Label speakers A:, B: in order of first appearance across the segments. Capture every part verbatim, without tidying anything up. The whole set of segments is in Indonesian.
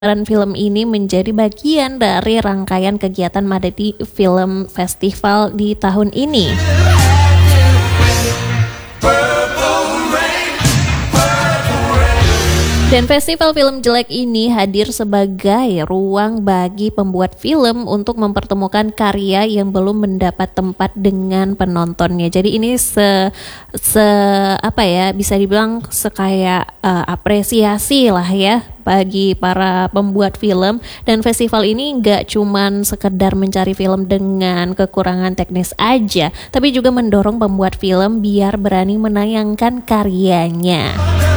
A: Pemutaran film ini menjadi bagian dari rangkaian kegiatan Madadi Film Festival di tahun ini. Dan festival film jelek ini hadir sebagai ruang bagi pembuat film untuk mempertemukan karya yang belum mendapat tempat dengan penontonnya. Jadi ini se, se apa ya bisa dibilang sekaya uh, apresiasi lah ya bagi para pembuat film. Dan festival ini nggak cuman sekedar mencari film dengan kekurangan teknis aja, tapi juga mendorong pembuat film biar berani menayangkan karyanya.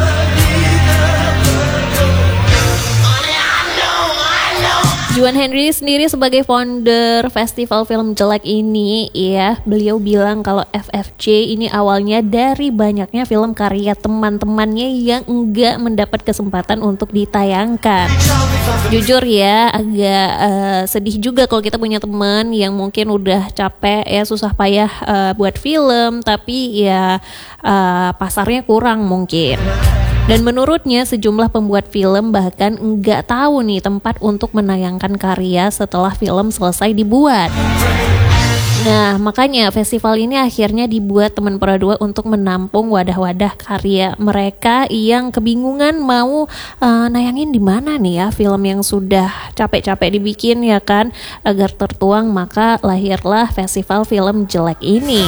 A: Juan Henry sendiri sebagai founder festival film jelek ini, ya, beliau bilang kalau F F J ini awalnya dari banyaknya film karya teman-temannya yang enggak mendapat kesempatan untuk ditayangkan. Jujur ya, agak uh, sedih juga kalau kita punya teman yang mungkin udah capek ya, susah payah uh, buat film, tapi ya uh, pasarnya kurang mungkin. Dan menurutnya sejumlah pembuat film bahkan nggak tahu nih tempat untuk menayangkan karya setelah film selesai dibuat. Nah, makanya festival ini akhirnya dibuat Teman Pora dua untuk menampung wadah-wadah karya mereka yang kebingungan mau uh, nayangin di mana nih ya film yang sudah capek-capek dibikin ya kan, agar tertuang. Maka lahirlah festival film jelek ini.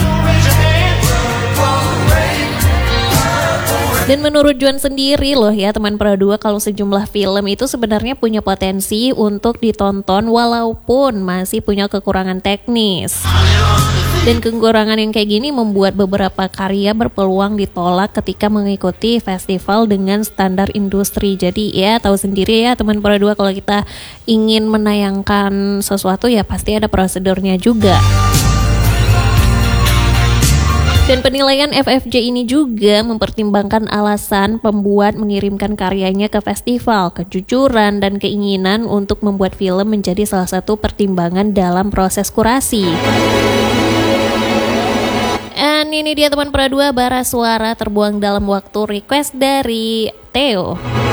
A: Dan menurut Juan sendiri loh ya, Teman Pora dua, kalau sejumlah film itu sebenarnya punya potensi untuk ditonton walaupun masih punya kekurangan teknis. Dan kekurangan yang kayak gini membuat beberapa karya berpeluang ditolak ketika mengikuti festival dengan standar industri. Jadi ya tahu sendiri ya Teman Pora dua, kalau kita ingin menayangkan sesuatu ya pasti ada prosedurnya juga. Dan penilaian F F J ini juga mempertimbangkan alasan pembuat mengirimkan karyanya ke festival, kejujuran, dan keinginan untuk membuat film menjadi salah satu pertimbangan dalam proses kurasi. Dan ini dia Teman Pora dua, bara suara terbuang dalam waktu request dari Theo.